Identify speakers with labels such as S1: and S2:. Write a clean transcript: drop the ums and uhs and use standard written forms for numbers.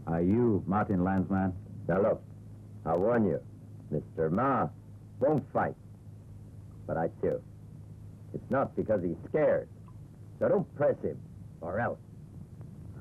S1: Are you Martin Landsman?
S2: Now look, I warn you, Mr. Ma won't fight. But I do. It's not because he's scared. So don't press him, or else.